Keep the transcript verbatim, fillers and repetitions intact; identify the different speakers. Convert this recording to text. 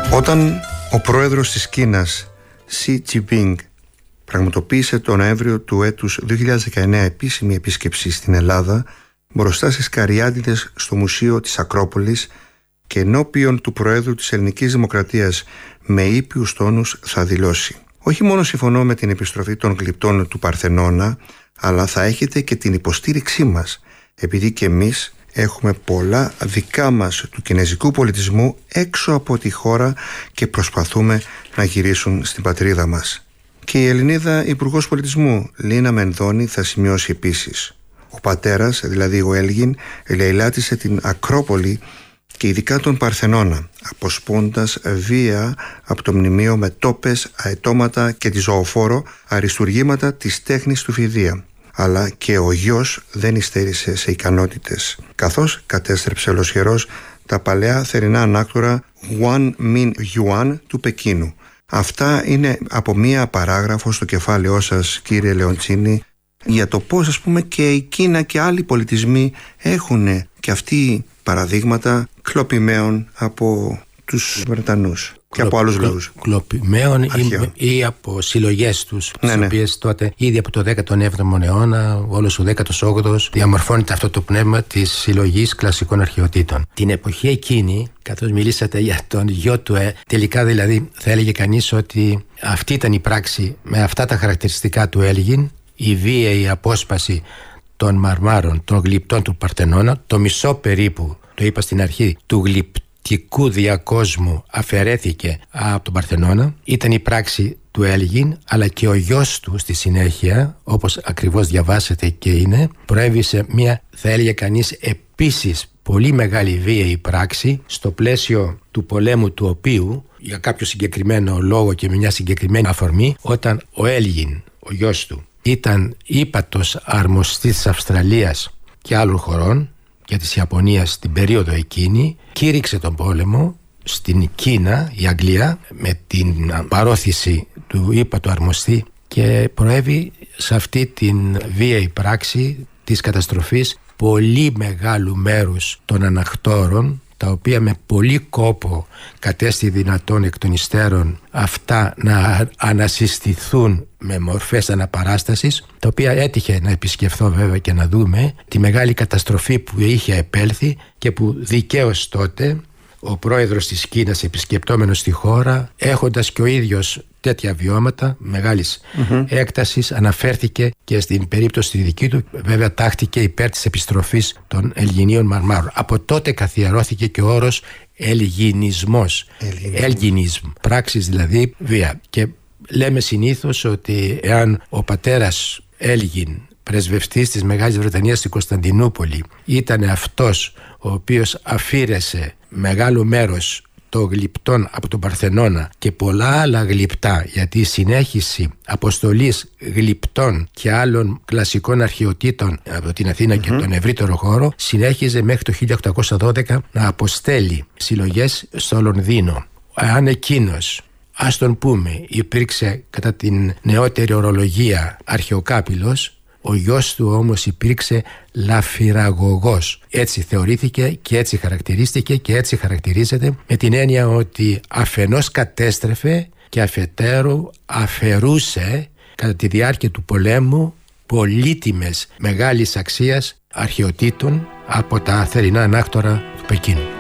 Speaker 1: Όταν ο πρόεδρος της Κίνας, Xi Jinping, πραγματοποίησε τον Νοέμβριο του έτους δύο χιλιάδες δεκαεννέα επίσημη επίσκεψη στην Ελλάδα, μπροστά στις καριάτιδες στο Μουσείο της Ακρόπολης και ενώπιον του Προέδρου της Ελληνικής Δημοκρατίας με ήπιους τόνους θα δηλώσει: όχι μόνο συμφωνώ με την επιστροφή των γλυπτών του Παρθενώνα, αλλά θα έχετε και την υποστήριξή μας, επειδή και εμείς έχουμε πολλά δικά μας του κινέζικου πολιτισμού έξω από τη χώρα και προσπαθούμε να γυρίσουν στην πατρίδα μας. Και η Ελληνίδα Υπουργός Πολιτισμού Λίνα Μενδώνη θα σημειώσει επίσης: ο πατέρας, δηλαδή ο Έλγιν, ελεηλάτησε την Ακρόπολη και ειδικά τον Παρθενώνα, αποσπώντας βία από το μνημείο με τόπες, αετώματα και τη ζωοφόρο αριστουργήματα της τέχνης του Φιδία. Αλλά και ο γιος δεν υστέρησε σε ικανότητες, καθώς κατέστρεψε ολοσχερός τα παλαιά θερινά ανάκτορα Γουάν Μιν Γιουάν του Πεκίνου. Αυτά είναι από μία παράγραφο στο κεφάλαιό σας, κύριε Λεοντσίνη, για το πώς, ας πούμε, και η Κίνα και άλλοι πολιτισμοί έχουν και αυτοί παραδείγματα κλοπημαίων από τους Βρετανούς και από άλλους λαούς.
Speaker 2: Κλοπημαίων ή, ή από συλλογές τους, ναι, τις ναι. οποίες τότε ήδη από το δέκατο έβδομο αιώνα, όλος ο δέκατος όγδοος, διαμορφώνεται αυτό το πνεύμα της συλλογής κλασικών αρχαιοτήτων. Την εποχή εκείνη, καθώς μιλήσατε για τον γιο του, ε, τελικά δηλαδή θα έλεγε κανείς ότι αυτή ήταν η πράξη με αυτά τα χαρακτηριστικά του Έλγιν, η βίαιη απόσπαση των μαρμάρων, των γλυπτών του Παρθενώνα, το μισό περίπου, το είπα στην αρχή, του γλυπτικού διακόσμου αφαιρέθηκε από τον Παρθενώνα. Ήταν η πράξη του Έλγιν, αλλά και ο γιος του στη συνέχεια, όπως ακριβώς διαβάσετε και είναι, προέβησε μια, θα έλεγε κανείς, επίσης πολύ μεγάλη βίαιη πράξη, στο πλαίσιο του πολέμου του οποίου, για κάποιο συγκεκριμένο λόγο και με μια συγκεκριμένη αφορμή, όταν ο Έλγιν, ο γιος του, ήταν ύπατος αρμοστής της Αυστραλίας και άλλων χωρών και της Ιαπωνίας την περίοδο εκείνη, κήρυξε τον πόλεμο στην Κίνα, η Αγγλία, με την παρόθηση του ύπατου αρμοστή, και προέβη σε αυτή την βίαιη πράξη της καταστροφής πολύ μεγάλου μέρους των αναχτώρων, τα οποία με πολύ κόπο κατέστη δυνατόν εκ των υστέρων αυτά να ανασυστηθούν με μορφές αναπαράστασης, τα οποία έτυχε να επισκεφθώ βέβαια και να δούμε τη μεγάλη καταστροφή που είχε επέλθει και που δικαίως τότε ο πρόεδρος της Κίνας, επισκεπτόμενος στη χώρα, έχοντας και ο ίδιος τέτοια βιώματα μεγάλης mm-hmm. έκτασης, αναφέρθηκε και στην περίπτωση τη δική του, βέβαια τάχθηκε υπέρ της επιστροφής των Ελγινίων μαρμάρων. Από τότε καθιερώθηκε και ο όρος Ελγινισμός, Ελγινισμ, πράξεις δηλαδή βία. Και λέμε συνήθως ότι εάν ο πατέρας Έλγιν, πρεσβευτής της Μεγάλης Βρετανίας στην Κωνσταντινούπολη, ήταν αυτός ο οποίος αφήρεσε μεγάλο μέρος των γλυπτών από τον Παρθενώνα και πολλά άλλα γλυπτά, γιατί η συνέχιση αποστολής γλυπτών και άλλων κλασικών αρχαιοτήτων από την Αθήνα mm-hmm. και τον ευρύτερο χώρο συνέχιζε μέχρι το χίλια οκτακόσια δώδεκα να αποστέλει συλλογές στο Λονδίνο. Αν εκείνος, ας τον πούμε, υπήρξε κατά την νεότερη ορολογία αρχαιοκάπηλος, ο γιος του όμως υπήρξε λαφυραγωγός. Έτσι θεωρήθηκε και έτσι χαρακτηρίστηκε και έτσι χαρακτηρίζεται, με την έννοια ότι αφενός κατέστρεφε και αφετέρου αφαιρούσε κατά τη διάρκεια του πολέμου πολύτιμες μεγάλης αξίας αρχαιοτήτων από τα θερινά ανάκτορα του Πεκίνου.